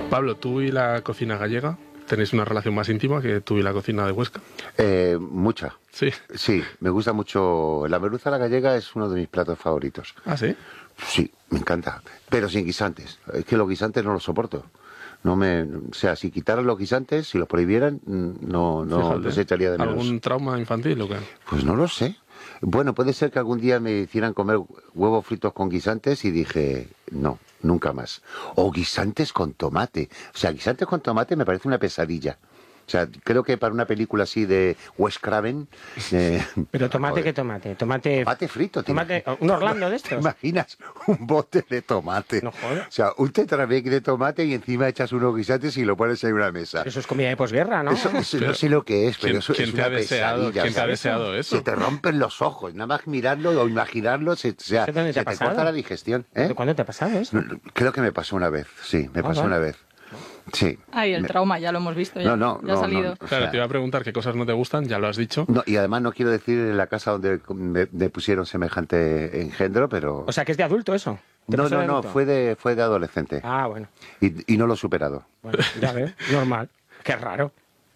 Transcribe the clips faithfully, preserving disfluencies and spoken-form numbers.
Pablo, ¿tú y la cocina gallega tenéis una relación más íntima que tú y la cocina de Huesca? Eh, mucha. Sí. Sí, me gusta mucho. La merluza a la gallega es uno de mis platos favoritos. ¿Ah, sí? Sí, me encanta. Pero sin guisantes. Es que los guisantes no los soporto. No me, o sea, si quitaran los guisantes, si los prohibieran, no, no, no se echaría de menos. ¿Algún trauma infantil o qué? Pues no lo sé. Bueno, puede ser que algún día me hicieran comer huevos fritos con guisantes y dije, no, nunca más. O guisantes con tomate. O sea, guisantes con tomate me parece una pesadilla. O sea, creo que para una película así de Wes Craven... Eh, ¿Pero tomate joder. qué tomate? Tomate... Tomate frito. Tomate, ¿un Orlando de estos? ¿Te imaginas un bote de tomate? No jodas. O sea, un tetrabric de tomate y encima echas unos guisantes y lo pones en una mesa. Eso es comida de posguerra, ¿no? Eso, eso Pero, no sé lo que es, pero ¿quién, eso quién es te una ha deseado, pesadilla. ¿quién te ha ¿sabes? deseado eso? Se te rompen los ojos. Nada más mirarlo o imaginarlo, se, o sea, ¿Dónde te se ha te pasado? corta la digestión. ¿eh? ¿Cuándo te ha pasado eso? Creo que me pasó una vez, sí, me Ah, pasó vale. una vez. Sí. Ay, el Me- trauma, ya lo hemos visto, ya, No, no, ya ha no, salido. no. O Claro, sea, te iba a preguntar qué cosas no te gustan, ya lo has dicho. no, y además no quiero decir en la casa donde me, me pusieron semejante engendro, pero... O sea, que es de adulto eso. ¿Te no, pasó no, de no, adulto? fue de, fue de adolescente. Ah, bueno. Y, y no lo he superado. Bueno, ya ves, normal. Qué raro.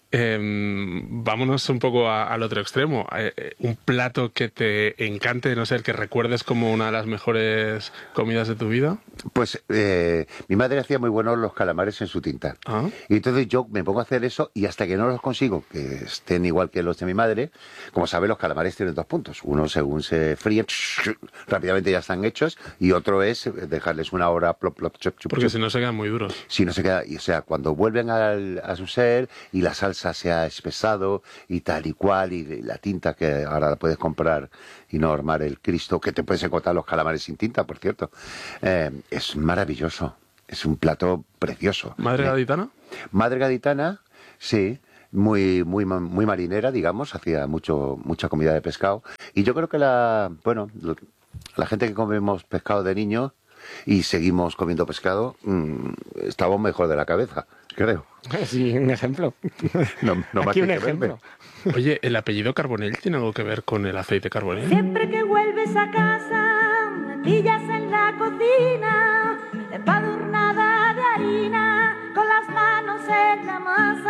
Eh, vámonos un poco a- al otro extremo. Eh, eh, un plato que te encante, no sé, que recuerdes como una de las mejores comidas de tu vida. Pues eh, mi madre hacía muy buenos los calamares en su tinta. Ah. Y entonces yo me pongo a hacer eso y hasta que no los consigo, que estén igual que los de mi madre, como sabe, los calamares tienen dos puntos. Uno según se fríen, rápidamente ya están hechos, y otro es dejarles una hora, plop, plop, chup, chup, Porque chup. si no se quedan muy duros. Si no se queda, y, o sea, cuando vuelven al- a su ser y la salsa se ha espesado y tal y cual, y la tinta que ahora la puedes comprar y no armar el Cristo, que te puedes encontrar los calamares sin tinta, por cierto, eh, es maravilloso. Es un plato precioso. ¿Madre Eh, gaditana? Madre gaditana, sí, muy, muy, ma- muy marinera, digamos, hacía mucho, mucha comida de pescado. Y yo creo que la, bueno, lo- la gente que comemos pescado de niño y seguimos comiendo pescado, mmm, estamos mejor de la cabeza, creo. Sí, un ejemplo. No, no más Aquí hay un que ejemplo. verme. Oye, ¿el apellido Carbonell tiene algo que ver con el aceite Carbonell? Siempre que vuelves a casa, me pillas en la cocina, empadurnada de harina, con las manos en la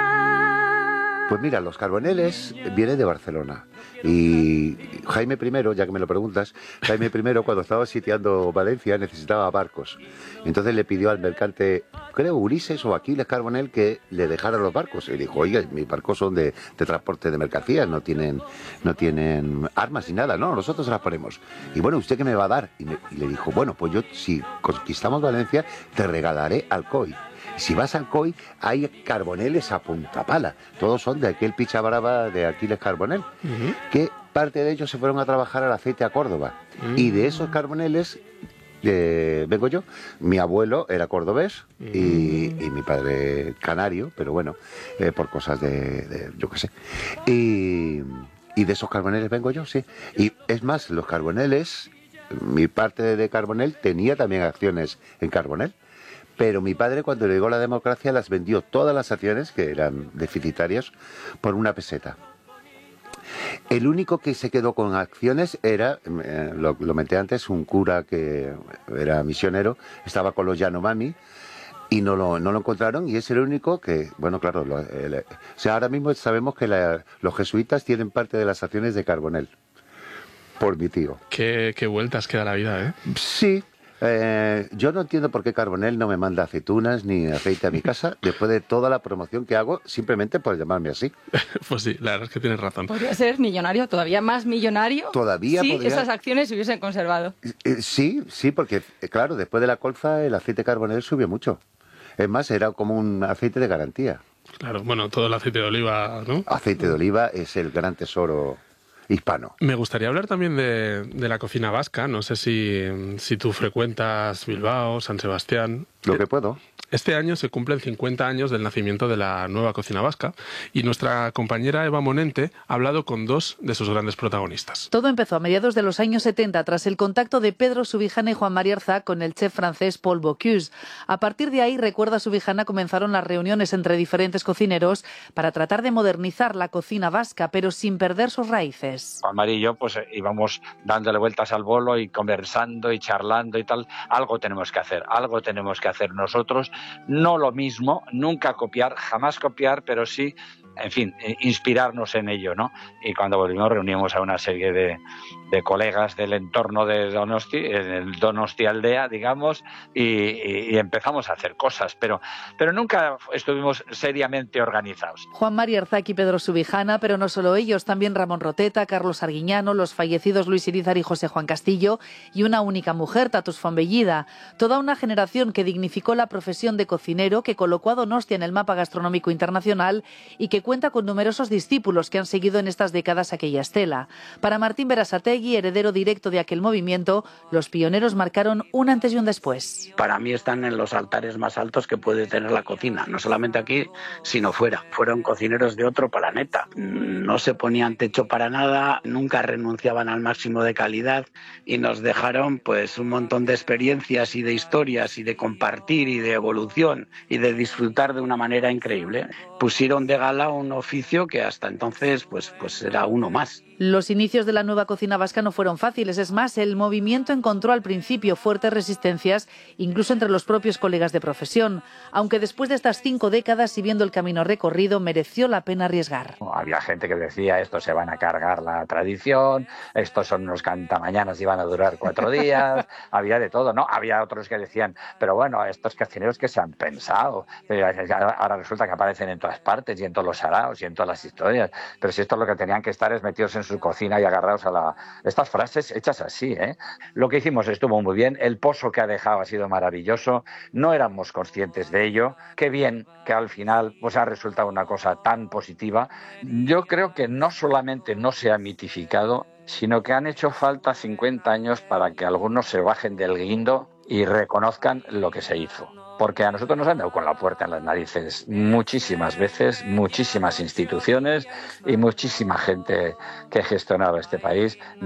masa. Pues mira, los carboneles vienen de Barcelona. Y Jaime I, ya que me lo preguntas, Jaime I, cuando estaba sitiando Valencia, necesitaba barcos. Entonces le pidió al mercante, creo Ulises o Aquiles Carbonell, que le dejara los barcos. Y dijo, oiga, mis barcos son de, de transporte de mercancías, no tienen, no tienen armas ni nada, no, nosotros se las ponemos. Y bueno, ¿usted qué me va a dar? Y, me- y le dijo, bueno, pues yo, si conquistamos Valencia, te regalaré Alcoy. Si vas al Alcoy, hay carboneles a punta pala. Todos son de aquel picha brava de Aquiles Carbonell, que parte de ellos se fueron a trabajar al aceite a Córdoba. Y de esos carboneles eh, vengo yo. Mi abuelo era cordobés y, y mi padre canario, pero bueno, eh, por cosas de, de yo qué sé. Y, y de esos carboneles vengo yo, sí. Y es más, los carboneles, mi parte de Carbonell tenía también acciones en Carbonell. Pero mi padre, cuando le llegó la democracia, las vendió todas las acciones, que eran deficitarias, por una peseta. El único que se quedó con acciones era, eh, lo, lo menté antes, un cura que era misionero, estaba con los Yanomami, y no lo, no lo encontraron, y es el único que, bueno, claro, lo- el- o sea, ahora mismo sabemos que la- los jesuitas tienen parte de las acciones de Carbonell, por mi tío. Qué, qué vueltas queda la vida, ¿eh? Sí, eh, yo no entiendo por qué Carbonell no me manda aceitunas ni aceite a mi casa después de toda la promoción que hago, simplemente por llamarme así. Pues sí, la verdad es que tienes razón. Podría ser millonario, todavía más millonario. Todavía si podría- esas acciones se hubiesen conservado. Eh, Sí, sí, porque eh, claro, después de la colza el aceite Carbonell subió mucho. Es más, era como un aceite de garantía. Claro, bueno, todo el aceite de oliva, ¿no? Aceite de oliva es el gran tesoro hispano. Me gustaría hablar también de, de la cocina vasca. No sé si, si tú frecuentas Bilbao, San Sebastián. Lo que puedo. Este año se cumplen cincuenta años del nacimiento de la nueva cocina vasca y nuestra compañera Eva Monente ha hablado con dos de sus grandes protagonistas. Todo empezó a mediados de los años setenta tras el contacto de Pedro Subijana y Juan María Arzá con el chef francés Paul Bocuse. A partir de ahí, recuerda Subijana, comenzaron las reuniones entre diferentes cocineros para tratar de modernizar la cocina vasca, pero sin perder sus raíces. Juan María y yo pues eh, íbamos dándole vueltas al bolo y conversando y charlando y tal. Algo tenemos que hacer, algo tenemos que hacer nosotros No lo mismo, nunca copiar, jamás copiar, pero sí, en fin, inspirarnos en ello, ¿no? Y cuando volvimos reunimos a una serie de, de colegas del entorno de Donosti, en el Donosti Aldea, digamos, y, y, y empezamos a hacer cosas, pero, pero nunca estuvimos seriamente organizados. Juan Mari Arzak y Pedro Subijana, pero no solo ellos, también Ramón Roteta, Carlos Arguiñano, los fallecidos Luis Irizar y José Juan Castillo, y una única mujer, Tatus Fonbellida. Toda una generación que dignificó la profesión de cocinero, que colocó a Donostia en el mapa gastronómico internacional y que cuenta con numerosos discípulos que han seguido en estas décadas aquella estela. Para Martín Berasategui, heredero directo de aquel movimiento, los pioneros marcaron un antes y un después. Para mí están en los altares más altos que puede tener la cocina, no solamente aquí, sino fuera. Fueron cocineros de otro planeta. No se ponían techo para nada, nunca renunciaban al máximo de calidad y nos dejaron pues un montón de experiencias y de historias y de compartir y de evolución y de disfrutar de una manera increíble. Pusieron de gala un oficio que hasta entonces pues, pues era uno más. Los inicios de la nueva cocina vasca no fueron fáciles. Es más, el movimiento encontró al principio fuertes resistencias, incluso entre los propios colegas de profesión. Aunque después de estas cinco décadas y viendo el camino recorrido, mereció la pena arriesgar. Había gente que decía, estos se van a cargar la tradición, estos son unos cantamañanas y van a durar cuatro días. Había de todo, ¿no? Había otros que decían, pero bueno, estos cocineros que se han pensado. Ahora resulta que aparecen en todas partes y en todos los saraos y en todas las historias. Pero si esto es lo que tenían que estar es metidos en su cocina y agarrados a la... Estas frases hechas así, ¿eh? Lo que hicimos estuvo muy bien, el pozo que ha dejado ha sido maravilloso, no éramos conscientes de ello, qué bien que al final pues ha resultado una cosa tan positiva. Yo creo que no solamente no se ha mitificado, sino que han hecho falta cincuenta años para que algunos se bajen del guindo y reconozcan lo que se hizo. Porque a nosotros nos han dado con la puerta en las narices muchísimas veces, muchísimas instituciones y muchísima gente que gestionaba este país.